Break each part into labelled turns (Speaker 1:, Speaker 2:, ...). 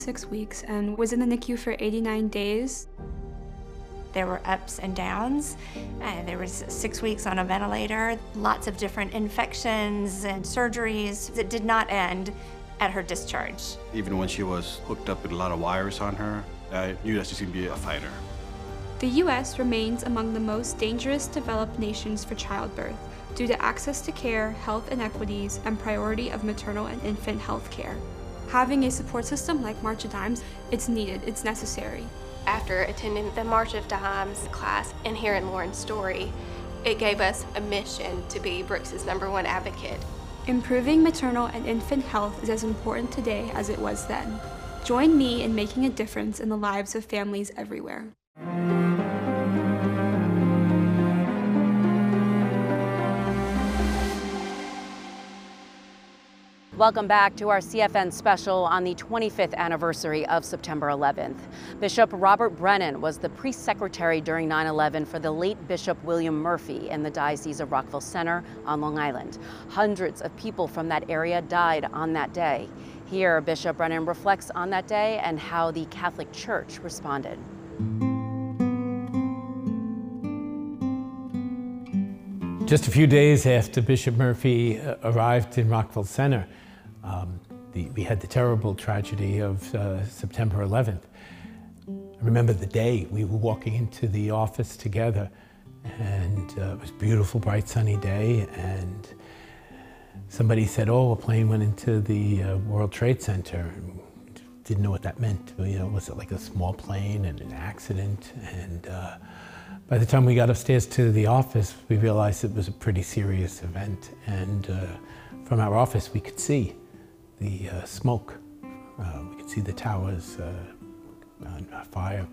Speaker 1: 6 weeks and was in the NICU for 89 days.
Speaker 2: There were ups and downs. There was 6 weeks on a ventilator, lots of different infections and surgeries that did not end at her discharge.
Speaker 3: Even when she was hooked up with a lot of wires on her, I knew that she's going to be a fighter.
Speaker 1: The U.S. remains among the most dangerous developed nations for childbirth due to access to care, health inequities, and priority of maternal and infant health care. Having a support system like March of Dimes, it's needed, it's necessary.
Speaker 4: After attending the March of Dimes class and hearing Lauren's story, it gave us a mission to be Brooks's #1 advocate.
Speaker 1: Improving maternal and infant health is as important today as it was then. Join me in making a difference in the lives of families everywhere.
Speaker 5: Welcome back to our CFN special on the 25th anniversary of September 11th. Bishop Robert Brennan was the priest secretary during 9/11 for the late Bishop William Murphy in the Diocese of Rockville Centre on Long Island. Hundreds of people from that area died on that day. Here, Bishop Brennan reflects on that day and how the Catholic Church responded.
Speaker 6: Just a few days after Bishop Murphy arrived in Rockville Centre, we had the terrible tragedy of September 11th. I remember the day we were walking into the office together, and it was a beautiful, bright, sunny day, and somebody said, "Oh, a plane went into the World Trade Center." Didn't know what that meant. You know, was it like a small plane and an accident? And by the time we got upstairs to the office, we realized it was a pretty serious event. And from our office, we could see the smoke. We could see the towers on fire.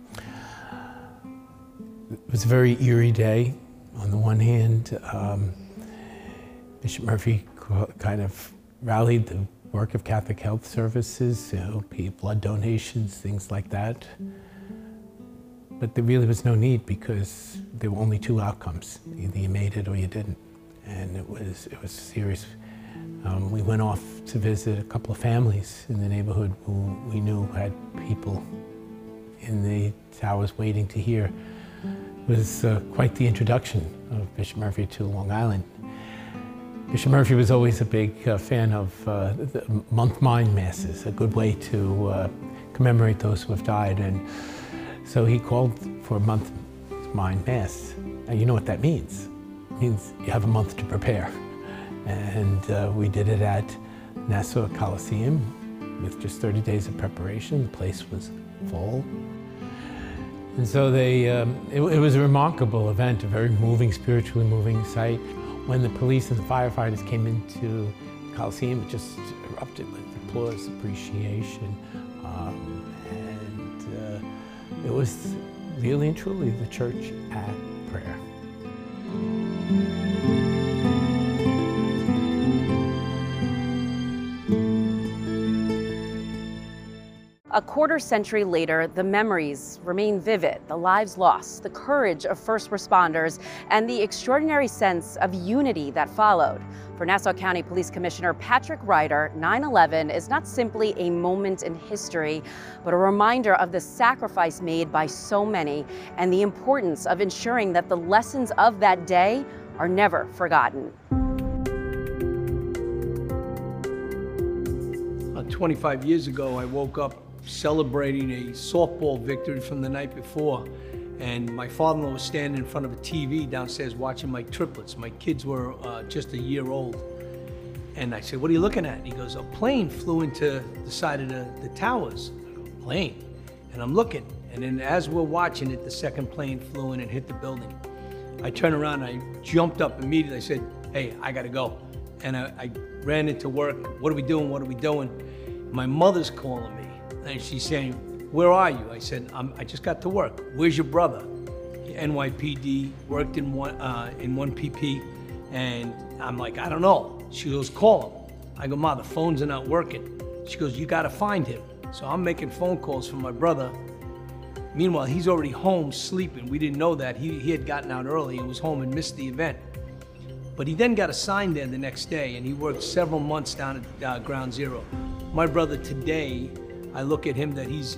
Speaker 6: It was a very eerie day. On the one hand, Bishop Murphy kind of rallied the work of Catholic Health Services, you know, blood donations, things like that. But there really was no need because there were only two outcomes. Either you made it or you didn't. And it was serious. We went off to visit a couple of families in the neighborhood who we knew had people in the towers waiting to hear. It was quite the introduction of Bishop Murphy to Long Island. Bishop Murphy was always a big fan of the month-mind masses, a good way to commemorate those who have died. And so he called for a month-mind mass. Now you know what that means. It means you have a month to prepare. And we did it at Nassau Coliseum with just 30 days of preparation. The place was full. And so it was a remarkable event, a very moving, spiritually moving sight. When the police and the firefighters came into the Coliseum, it just erupted with applause, appreciation. It was really and truly the church at prayer.
Speaker 5: A quarter century later, the memories remain vivid, the lives lost, the courage of first responders, and the extraordinary sense of unity that followed. For Nassau County Police Commissioner Patrick Ryder, 9/11 is not simply a moment in history, but a reminder of the sacrifice made by so many and the importance of ensuring that the lessons of that day are never forgotten.
Speaker 7: 25 years ago, I woke up celebrating a softball victory from the night before, and my father-in-law was standing in front of a TV downstairs watching my triplets. My kids were just a year old. And I said, "What are you looking at?" And he goes, "A plane flew into the side of the towers." I go, "Plane?" And I'm looking, and then as we're watching it, the second plane flew in and hit the building. I turned around, I jumped up immediately. I said, "Hey, I gotta go." And I ran into work. "What are we doing? What are we doing?" My mother's calling me, and she's saying, "Where are you?" I said, I just got to work. "Where's your brother?" NYPD, worked in one PP, and I'm like, "I don't know." She goes, "Call him." I go, "Ma, the phones are not working." She goes, "You gotta find him." So I'm making phone calls for my brother. Meanwhile, he's already home sleeping. We didn't know that. He had gotten out early and was home and missed the event. But he then got assigned there the next day, and he worked several months down at Ground Zero. My brother today, I look at him that he's